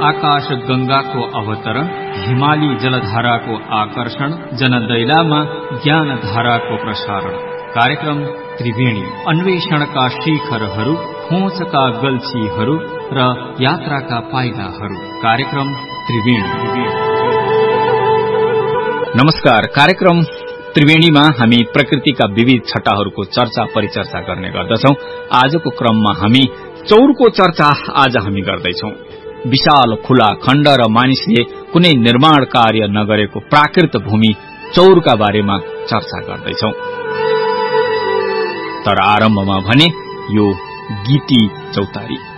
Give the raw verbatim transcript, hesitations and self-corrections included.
आकाश गंगाको अवतरण, हिमाली जलधाराको आकर्षण, जनदैलामा ज्ञान धाराको प्रसारण। कार्यक्रम त्रिवेणी, अन्वेषणका शिखरहरू, खोजका गल्छीहरू र यात्राका पाइलाहरू। कार्यक्रम त्रिवेणी। नमस्कार। कार्यक्रम त्रिवेणीमा हामी प्रकृतिका विविध छटाहरूको चर्चा परिचर्चा गर्ने गर्दछौं। आजको क्रममा हामी चौरको चर्चा आज हामी गर्दैछौं। विशाल खुला खण्ड र मानिसले कुनै निर्माण कार्य नगरेको प्राकृत भूमि चौरका बारेमा चर्चा गर्दैछौं। तर आरम्भमा भने यो गीती चौतारी।